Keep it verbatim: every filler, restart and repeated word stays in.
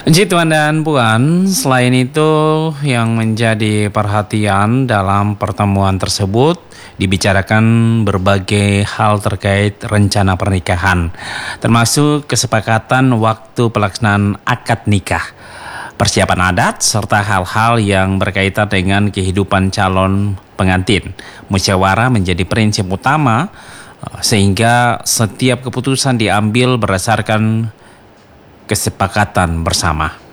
Ji Tuan dan Puan, selain itu yang menjadi perhatian dalam pertemuan tersebut dibicarakan berbagai hal terkait rencana pernikahan, termasuk kesepakatan waktu pelaksanaan akad nikah, persiapan adat, serta hal-hal yang berkaitan dengan kehidupan calon pengantin. Musyawarah menjadi prinsip utama sehingga setiap keputusan diambil berdasarkan kesepakatan bersama.